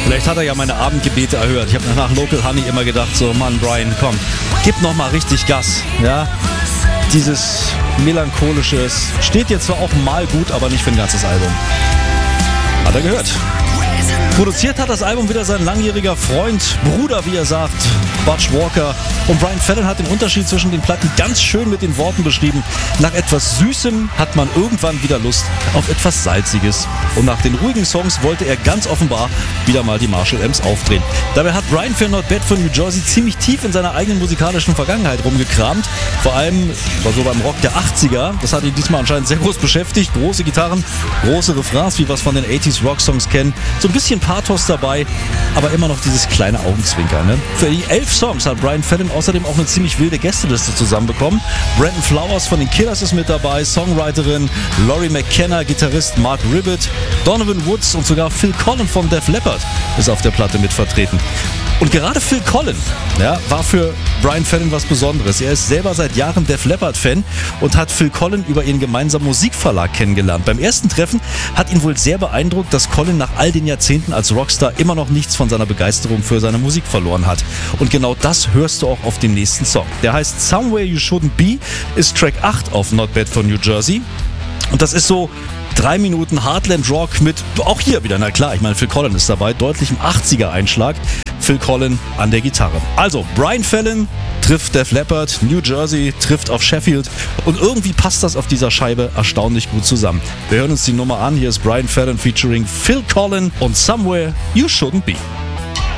Vielleicht hat er ja meine Abendgebete erhört. Ich habe nach Local Honey immer gedacht, so Mann, Brian, komm, gib noch mal richtig Gas. Ja? Dieses melancholische steht jetzt zwar auch mal gut, aber nicht für ein ganzes Album. Hat er gehört. Produziert hat das Album wieder sein langjähriger Freund, Bruder, wie er sagt, Butch Walker. Und Brian Fallon hat den Unterschied zwischen den Platten ganz schön mit den Worten beschrieben. Nach etwas Süßem hat man irgendwann wieder Lust auf etwas Salziges. Und nach den ruhigen Songs wollte er ganz offenbar wieder mal die Marshall Amps aufdrehen. Dabei hat Brian für Not Bad von New Jersey ziemlich tief in seiner eigenen musikalischen Vergangenheit rumgekramt. Vor allem war so beim Rock der 80er. Das hat ihn diesmal anscheinend sehr groß beschäftigt. Große Gitarren, große Refrains, wie wir es von den 80s Rock-Songs kennen. So ein bisschen Pathos dabei, aber immer noch dieses kleine Augenzwinkern. Ne? Für die 11 Songs hat Brian Fallon außerdem auch eine ziemlich wilde Gästeliste zusammenbekommen. Brandon Flowers von den Killers ist mit dabei, Songwriterin Laurie McKenna, Gitarrist Mark Ribbitt, Donovan Woods und sogar Phil Collen von Def Leppard ist auf der Platte mit vertreten. Und gerade Phil Collen war für Brian Fallon was Besonderes. Er ist selber seit Jahren Def Leppard-Fan und hat Phil Collen über ihren gemeinsamen Musikverlag kennengelernt. Beim ersten Treffen hat ihn wohl sehr beeindruckt, dass Collen nach all den Jahrzehnten als Rockstar immer noch nichts von seiner Begeisterung für seine Musik verloren hat. Und genau das hörst du auch auf dem nächsten Song. Der heißt Somewhere You Shouldn't Be, ist Track 8 auf Not Bad von New Jersey. Und das ist so 3 Minuten Heartland Rock mit, auch hier wieder, na klar, ich meine, Phil Collen ist dabei, deutlichem 80er-Einschlag. Phil Collen an der Gitarre. Also, Brian Fallon trifft Def Leppard, New Jersey trifft auf Sheffield und irgendwie passt das auf dieser Scheibe erstaunlich gut zusammen. Wir hören uns die Nummer an, hier ist Brian Fallon featuring Phil Collen und Somewhere You Shouldn't Be.